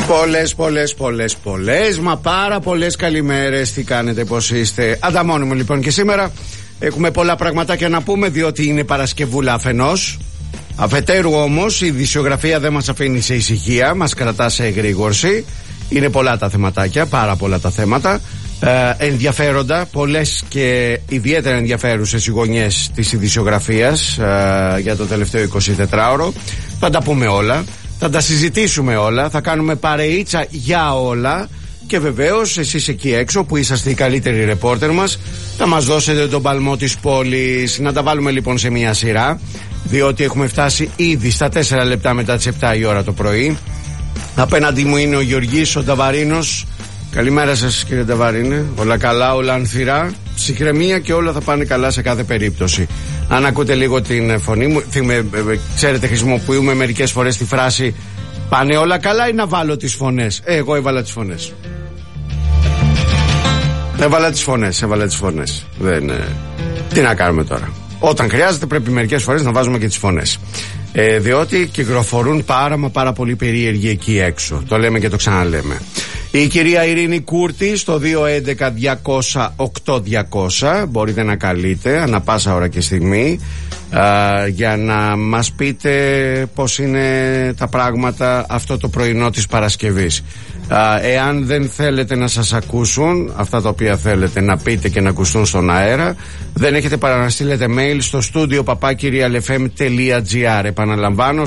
Πολλές, μα πάρα πολλές καλημέρες. Τι κάνετε, πώς είστε? Ανταμώνουμε λοιπόν και σήμερα. Έχουμε πολλά πραγματάκια να πούμε, διότι είναι Παρασκευούλα αφενός. Αφετέρου όμως η ειδησιογραφία δεν μας αφήνει σε ησυχία, μας κρατά σε εγρήγορση. Είναι πολλά τα θεματάκια, πάρα πολλά τα θέματα. Ενδιαφέροντα, πολλές και ιδιαίτερα ενδιαφέρουσες οι γωνιές της ειδησιογραφίας για το τελευταίο 24ωρο. Θα τα πούμε όλα, θα τα συζητήσουμε όλα, θα κάνουμε παρεΐτσα για όλα. Και βεβαίως εσείς εκεί έξω που είσαστε οι καλύτεροι ρεπόρτερ μας, θα μας δώσετε τον παλμό της πόλης. Να τα βάλουμε λοιπόν σε μια σειρά, διότι έχουμε φτάσει ήδη στα 4 λεπτά μετά τις 7 η ώρα το πρωί. Απέναντι μου είναι ο Γεωργής ο Νταβαρίνος. Καλημέρα σας κύριε Νταβαρίνε. Όλα καλά, όλα ανθυρά, ψυχραιμία και όλα θα πάνε καλά σε κάθε περίπτωση. Αν ακούτε λίγο την φωνή μου, ξέρετε χρησιμοποιούμε μερικές φορές τη φράση πάνε όλα καλά ή να βάλω τις φωνές? Εγώ έβαλα τις φωνές. Έβαλα τις φωνές. Τι να κάνουμε τώρα? Όταν χρειάζεται πρέπει μερικές φορές να βάζουμε και τις φωνές. Διότι κυκλοφορούν πάρα πολύ περίεργοι εκεί έξω. Το λέμε και το ξαναλέμε. Η κυρία Ειρήνη Κούρτη στο 211-200-8200 μπορείτε να καλείτε ανά πάσα ώρα και στιγμή για να μας πείτε πώς είναι τα πράγματα αυτό το πρωινό της Παρασκευής. Εάν δεν θέλετε να σας ακούσουν αυτά τα οποία θέλετε να πείτε και να ακουστούν στον αέρα, δεν έχετε παρά να στείλετε mail στο studio@realfm.gr. Επαναλαμβάνω,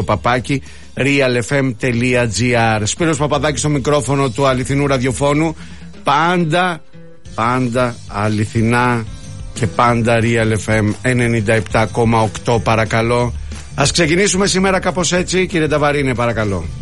studio@realfm.gr. Σπύρος Παπαδάκης στο μικρόφωνο του αληθινού ραδιοφώνου. Πάντα αληθινά και πάντα Real FM 97,8 παρακαλώ. Ας ξεκινήσουμε σήμερα κάπως έτσι, κύριε Νταβαρίνε, παρακαλώ.